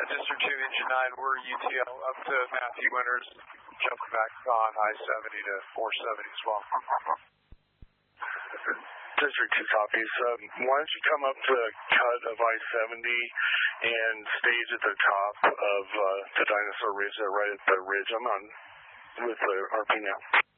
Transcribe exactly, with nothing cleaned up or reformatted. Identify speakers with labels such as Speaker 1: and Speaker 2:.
Speaker 1: District two, Engine nine, we're U T L up to Matthew Winters, jumping back on I seventy to four seventy as well.
Speaker 2: District two copies. Um, why don't you come up to the cut of I seventy and stage at the top of uh, the Dinosaur Ridge, uh, right at the ridge. I'm on with the R P now.